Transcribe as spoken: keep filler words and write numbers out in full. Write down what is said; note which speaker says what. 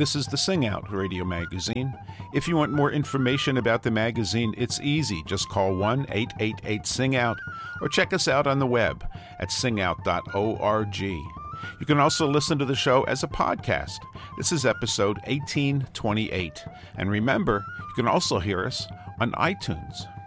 Speaker 1: This is the Sing Out Radio magazine. If you want more information about the magazine, it's easy. Just call one eight eight eight sing out or check us out on the web at sing out dot org. You can also listen to the show as a podcast. This is episode eighteen twenty-eight. And remember, you can also hear us on iTunes.